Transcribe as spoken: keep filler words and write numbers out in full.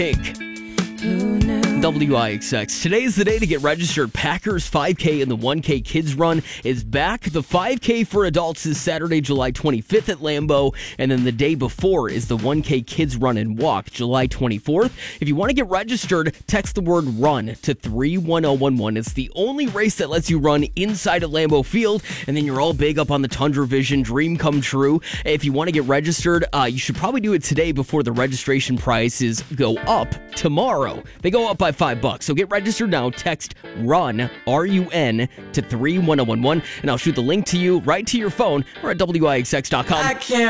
Pink. W I X X. Today's the day to get registered. Packers five K and the one K Kids Run is back. The five K for adults is Saturday, July twenty-fifth at Lambeau, and then the day before is the one K Kids Run and Walk, July twenty-fourth. If you want to get registered, text the word RUN to three one zero one one. It's the only race that lets you run inside at Lambeau Field, and then you're all big up on the Tundra Vision, dream come true. If you want to get registered, uh, you should probably do it today before the registration prices go up tomorrow. They go up by five bucks. So get registered now. Text RUN, R U N, to three one zero one one, and I'll shoot the link to you right to your phone or at W I X X dot com. I can't